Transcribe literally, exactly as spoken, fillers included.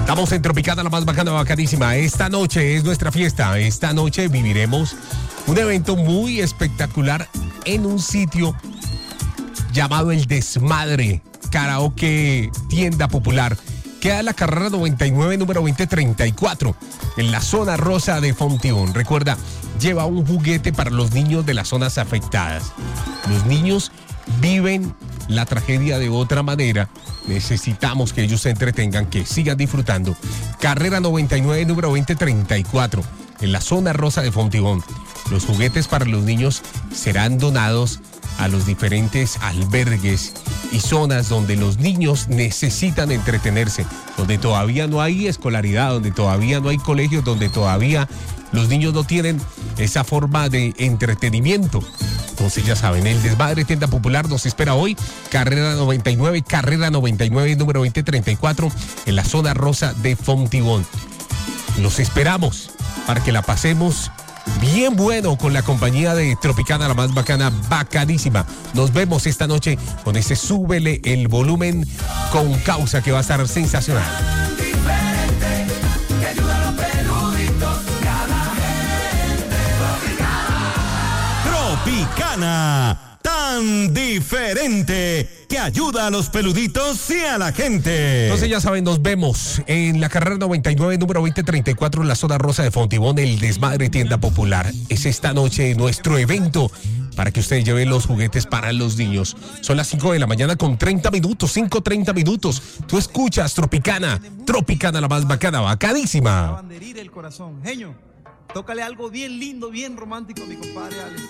Estamos en Tropicana, la más bacana, bacanísima. Esta noche es nuestra fiesta. Esta noche viviremos un evento muy espectacular en un sitio llamado El Desmadre, karaoke, tienda popular. Queda en la carrera noventa y nueve, número veinte treinta y cuatro, en la zona rosa de Fontibón. Recuerda, lleva un juguete para los niños de las zonas afectadas. Los niños viven la tragedia de otra manera. Necesitamos que ellos se entretengan, que sigan disfrutando. Carrera noventa y nueve, número veinte treinta y cuatro, en la zona rosa de Fontibón. Los juguetes para los niños serán donados a los diferentes albergues y zonas donde los niños necesitan entretenerse, donde todavía no hay escolaridad, donde todavía no hay colegios, donde todavía los niños no tienen esa forma de entretenimiento. Entonces ya saben, El Desmadre, tienda popular, nos espera hoy, carrera noventa y nueve, carrera noventa y nueve, número veinte treinta y cuatro, en la zona rosa de Fontibón. Los esperamos para que la pasemos bien bueno con la compañía de Tropicana, la más bacana, bacanísima. Nos vemos esta noche con ese Súbele el Volumen con Causa, que va a estar sensacional. Tropicana, tan diferente, que ayuda a los peluditos y a la gente. Entonces ya saben, nos vemos en la carrera noventa y nueve, número veinte treinta y cuatro, en la zona rosa de Fontibón, El Desmadre, tienda popular. Es esta noche nuestro evento para que ustedes lleven los juguetes para los niños. Son las cinco de la mañana con treinta minutos, cinco treinta minutos. Tú escuchas Tropicana, Tropicana, la más bacana, bacadísima. La banderita del corazón. Genio, tócale algo bien lindo, bien romántico a mi compadre Alex.